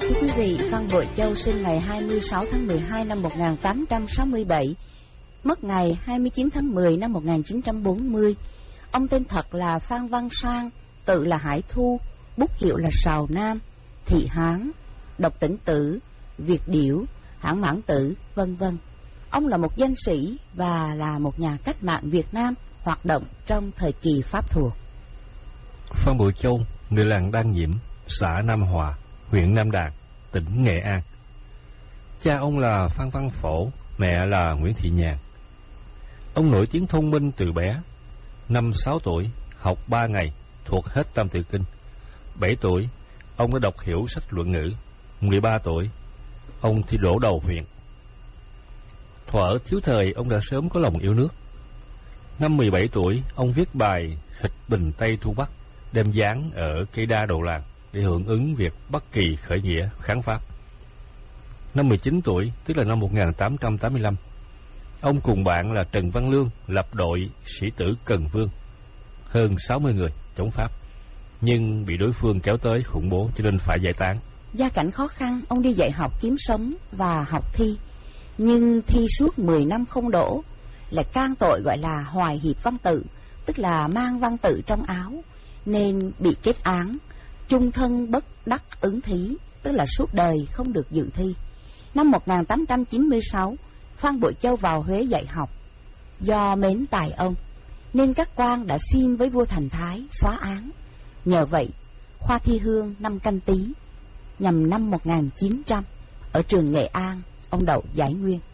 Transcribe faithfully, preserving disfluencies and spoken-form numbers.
Thưa quý vị, Phan Bội Châu sinh ngày hai mươi sáu tháng mười hai năm một nghìn tám trăm sáu mươi bảy, mất ngày hai mươi chín tháng mười năm một nghìn chín trăm bốn mươi. Ông tên thật là Phan Văn Sang, tự là Hải Thu, bút hiệu là Sào Nam, Thị Hán, Độc Tỉnh Tử, Việt Điểu, Hãn Mãn Tử, vân vân. Ông là một danh sĩ và là một nhà cách mạng Việt Nam hoạt động trong thời kỳ Pháp thuộc. Phan Bội Châu, người làng Đan Nhiễm, xã Nam Hòa, huyện Nam Đàn, tỉnh Nghệ An. Cha ông là Phan Văn Phổ, mẹ là Nguyễn Thị Nhàn. Ông nổi tiếng thông minh từ bé. Năm sáu tuổi, học ba ngày, thuộc hết Tam Tự Kinh. Bảy tuổi, ông đã đọc hiểu sách luận ngữ. Mười ba tuổi, ông thi đỗ đầu huyện. Thuở thiếu thời, ông đã sớm có lòng yêu nước. Năm mười bảy tuổi, ông viết bài Hịch Bình Tây Thu Bắc, đem dán ở cây đa đầu làng để hưởng ứng việc Bắc Kỳ khởi nghĩa kháng Pháp. Năm mười chín tuổi, tức là năm một nghìn tám trăm tám mươi lăm, ông cùng bạn là Trần Văn Lương lập đội sĩ tử Cần Vương, hơn sáu mươi người chống Pháp, nhưng bị đối phương kéo tới khủng bố cho nên phải giải tán. Gia cảnh khó khăn, ông đi dạy học kiếm sống và học thi, nhưng thi suốt mười năm không đỗ, lại can tội gọi là hoài hiệp văn tự, tức là mang văn tự trong áo, nên bị kết án, chung thân bất đắc ứng thí, tức là suốt đời không được dự thi. Năm một nghìn tám trăm chín mươi sáu, Phan Bội Châu vào Huế dạy học. Do mến tài ông, nên các quan đã xin với vua Thành Thái xóa án. Nhờ vậy, khoa thi hương năm Canh Tý, nhằm năm một nghìn chín trăm, ở trường Nghệ An, ông đậu giải nguyên.